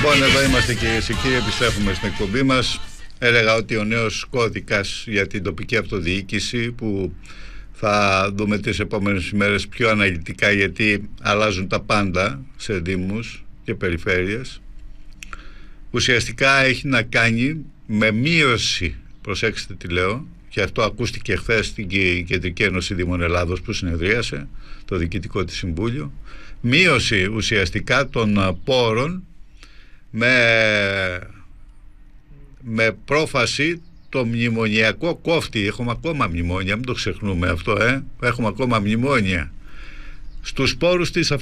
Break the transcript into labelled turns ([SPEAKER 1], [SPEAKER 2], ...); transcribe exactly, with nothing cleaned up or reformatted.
[SPEAKER 1] Λοιπόν, εδώ είμαστε κυρίες και κύριοι, επιστρέφουμε στην εκπομπή μας. Έλεγα ότι ο νέος κώδικας για την τοπική αυτοδιοίκηση, που θα δούμε τις επόμενες ημέρες πιο αναλυτικά, γιατί αλλάζουν τα πάντα σε δήμους και περιφέρειες, ουσιαστικά έχει να κάνει με μείωση, προσέξτε τι λέω, και αυτό ακούστηκε χθες στην Κεντρική Ένωση Δήμων Ελλάδος που συνεδρίασε το Διοικητικό της Συμβούλιο, μείωση ουσιαστικά των πόρων με, με πρόφαση το μνημονιακό κόφτη. Έχουμε ακόμα μνημόνια, μην το ξεχνούμε αυτό, ε? Έχουμε ακόμα μνημόνια στους πόρους της